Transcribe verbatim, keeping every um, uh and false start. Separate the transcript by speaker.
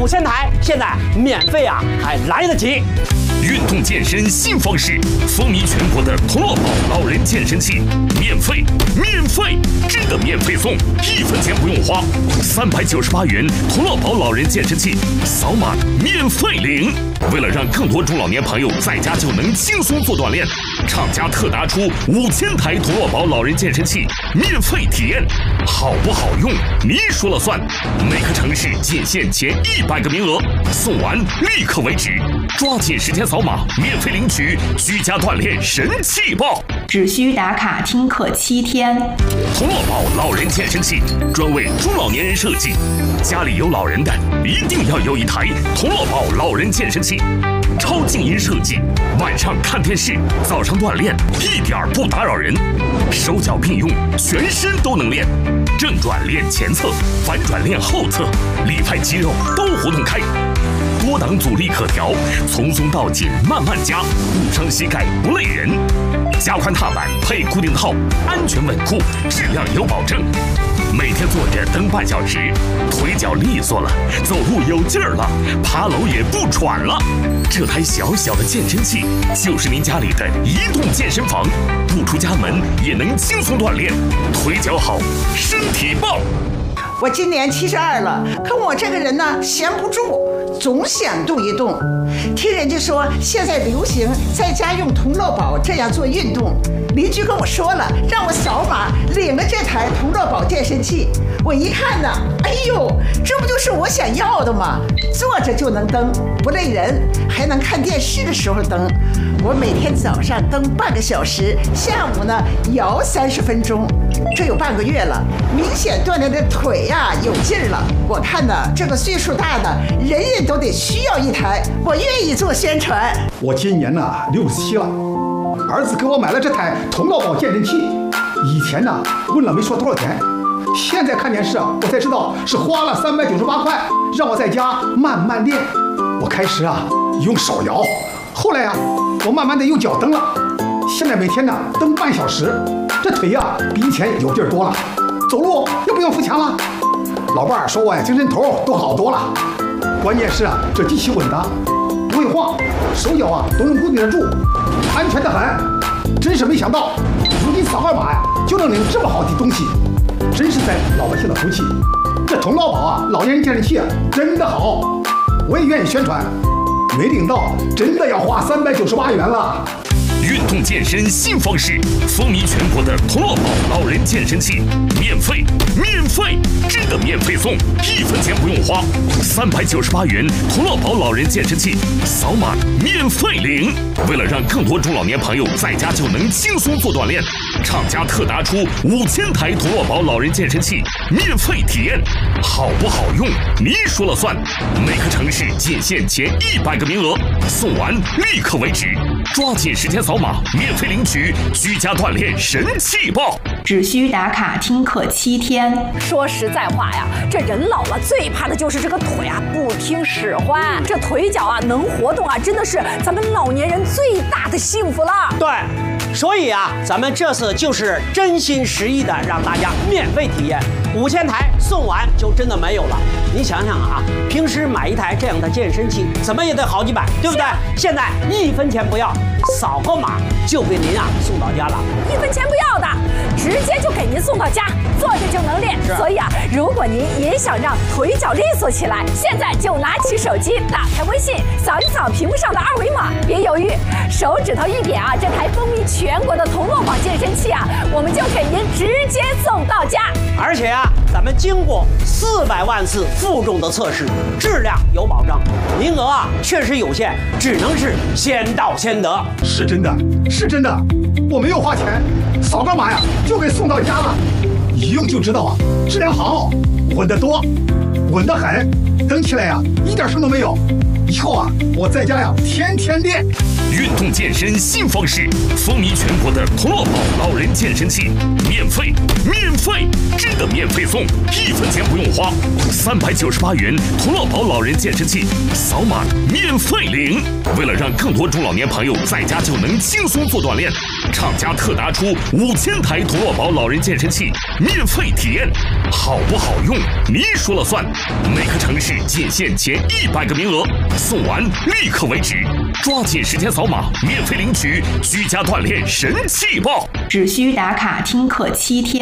Speaker 1: 五千台，现在免费啊，还来得及。
Speaker 2: 运动健身新方式，风靡全国的童乐宝老人健身器，免费，免费，真的免费送，一分钱不用花，三百九十八元童乐宝老人健身器，扫码免费领。为了让更多中老年朋友在家就能轻松做锻炼，厂家特拿出五千台童乐宝老人健身器免费体验，好不好用你说了算。每个城市仅限前一百个名额，送完立刻为止，抓紧时间扫码免费领取居家锻炼神器报，
Speaker 3: 只需打卡听课七天。
Speaker 2: 童乐宝老人健身器专为中老年人设计，家里有老人的一定要有一台童乐宝老人健身器。超静音设计，晚上看电视，早上锻炼，一点不打扰人。手脚并用，全身都能练。正转练前侧，反转练后侧，里外肌肉都活动开。多档阻力可调，从松到紧慢慢加，不伤膝盖不累人。加宽踏板配固定套，安全稳固，质量有保证。每天坐着蹬半小时，腿脚利索了，走路有劲儿了，爬楼也不喘了。这台小小的健身器就是您家里的移动健身房，不出家门也能轻松锻炼，腿脚好，身体棒。
Speaker 4: 我今年七十二了，可我这个人呢，闲不住，总想动一动。听人家说现在流行在家用童乐宝这样做运动，邻居跟我说了，让我扫码领了这台童乐宝健身器。我一看呢，哎呦，这不就是我想要的吗？坐着就能蹬，不累人，还能看电视的时候蹬。我每天早上蹬半个小时，下午呢摇三十分钟，这有半个月了，明显锻炼的腿呀、啊、有劲儿了。我看呢，这个岁数大的人人都得需要一台，我愿意做宣传。
Speaker 5: 我今年呢六十七了，儿子给我买了这台童乐宝健身器，以前呢问了没说多少钱，现在看电视啊，我才知道是花了三百九十八块，让我在家慢慢练。我开始啊用手摇，后来啊我慢慢的用脚蹬了，现在每天呢蹬半小时，这腿呀、啊、比以前有劲儿多了，走路又不用扶墙了。老伴儿说我呀精神头都好多了，关键是啊这机器稳当，不会晃，手脚啊都能固定得住，安全得很。真是没想到，如今扫二码呀就能领这么好的东西，真是在老百姓的福气。这童乐宝啊老年人健身器啊真的好，我也愿意宣传。没领到真的要花三百九十八元了。
Speaker 2: 运动健身新方式，风靡全国的童乐宝老人健身器，免费，免费，真的免费送，一分钱不用花，三百九十八元童乐宝老人健身器，扫码免费领。为了让更多中老年朋友在家就能轻松做锻炼，厂家特拿出五千台童乐宝老人健身器免费体验，好不好用你说了算。每个城市仅限前一百个名额，送完立刻为止，抓紧时间扫码免费领取居家锻炼神器报，
Speaker 3: 只需打卡听课七天。
Speaker 6: 说实在话呀，这人老了最怕的就是这个腿啊不听使唤，这腿脚啊能活动啊，真的是咱们老年人最大的幸福了。
Speaker 1: 对，所以啊，咱们这次就是真心实意的让大家免费体验，五千台送完就真的没有了。你想想啊，平时买一台这样的健身器，怎么也得好几百，对不对？现在一分钱不要，扫个码就给您啊送到家了，
Speaker 6: 一分钱不要的，直接就给您送到家，坐着就能练。所以啊，如果您也想让腿脚利索起来，现在就拿起手机，打开微信，扫一扫屏幕上的二维码，别犹豫，手指头一点啊，这台风靡全国的童乐宝健身器啊，我们就给您直接送到家。
Speaker 1: 而且啊，咱们经过四百万次负重的测试，质量有保障，名额啊确实有限，只能是先到先得。
Speaker 5: 是真的，是真的，我没有花钱，扫个码呀就给送到家了，一用就知道啊，质量好，稳得多，稳得很，蹬起来呀一点声都没有。以后啊，我在家呀天天练。
Speaker 2: 运动健身新方式，风靡全国的童乐宝老人健身器，免费，免费，真的免费送，一分钱不用花，三百九十八元童乐宝老人健身器，扫码免费领。为了让更多中老年朋友在家就能轻松做锻炼， 厂家特拿出五千台童乐宝老人健身器免费体验，好不好用你说了算。每个城市仅限前一百个名额，送完立刻为止，抓紧时间扫码免费领取居家锻炼神器报，
Speaker 3: 只需打卡听课七天。